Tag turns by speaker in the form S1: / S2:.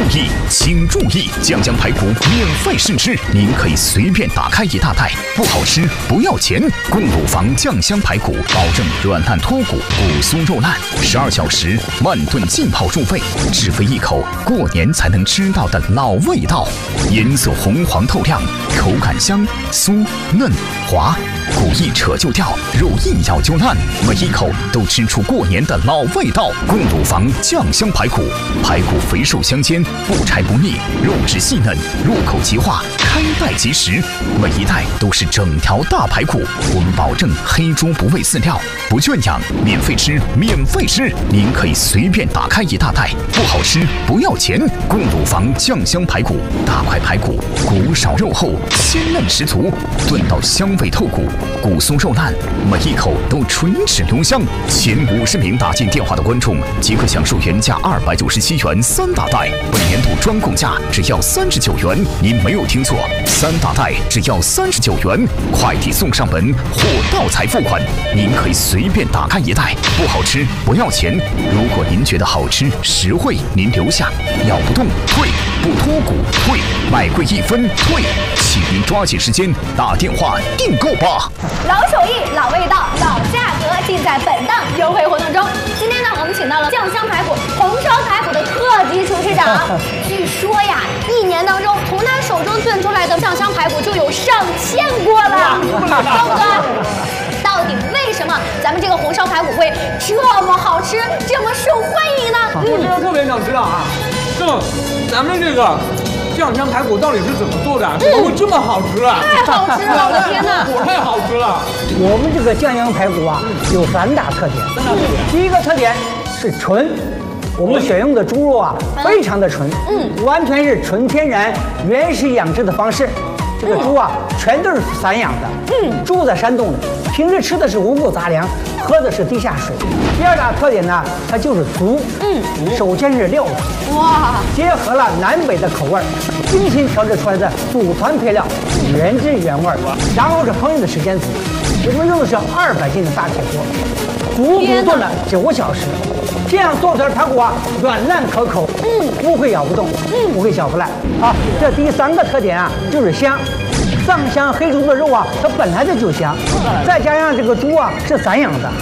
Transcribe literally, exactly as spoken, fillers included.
S1: 意，请注意，酱香排骨免费试吃，您可以随便打开一大袋，不好吃不要钱。供乳房酱香排骨，保证软烂脱骨，骨酥肉烂，十二小时慢炖浸泡入味，只为一口过年才能吃到的老味道。颜色红黄透亮，口感香酥嫩滑，骨一扯就掉，肉一咬就烂，每一口都吃出过年的老味道。供乳房酱香排骨，排骨肥瘦相间，不柴不腻，肉质细嫩，入口即化，开袋即食，每一袋都是整条大排骨。我们保证黑猪不喂饲料，不圈养，免费吃，免费吃。您可以随便打开一大袋，不好吃不要钱。供乳房酱香排骨，大块排骨，骨少肉厚，鲜嫩十足，炖到香味透骨，骨酥肉烂，每一口都唇齿留香。前五十名打进电话的观众即可享受原价二百九十七元三大袋，本年度专供价只要三十九元。您没有听错，三大袋只要三十九元，快递送上门，货到才付款。您可以随便打开一袋，不好吃不要钱。如果您觉得好吃实惠，您留下，咬不动退，不脱骨退，买贵一分退，请您抓紧时间打电话订购吧。
S2: 老手艺、老味道、老价格，尽在本档优惠活动中。今天呢，我们请到了酱香排骨、红烧排骨的特级厨师长。据说呀，一年当中从他手中炖出来的酱香排骨就有上千锅了，高哥。到底为什么咱们这个红烧排骨会这么好吃，这么受欢迎呢？
S3: 我真的特别想知道啊，这咱们这个酱香排骨到底是怎么做的？怎么会这么好吃啊？
S2: 太好吃了！我的天哪，
S3: 太好吃了！
S4: 我们这个酱香排骨啊，有三大特点。三大特点。第一个特点是纯，我们选用的猪肉啊，非常的纯，嗯，完全是纯天然、原始养殖的方式。这个猪啊，全都是散养的，嗯，住在山洞里，平时吃的是五谷杂粮，喝的是地下水。第二大特点呢，它就是足，嗯，首先是料足，哇，结合了南北的口味，精心调制出来的祖传配料，原汁原味。然后是烹饪的时间足，我们用的是二百斤的大铁锅，足足炖了九小时。这样做出来的排骨啊，软烂可口，嗯，不会咬不动，嗯，不会搅不烂。好，这第三个特点啊，就是香。藏香黑猪的肉啊，它本来的就香，再加上这个猪啊是散养的，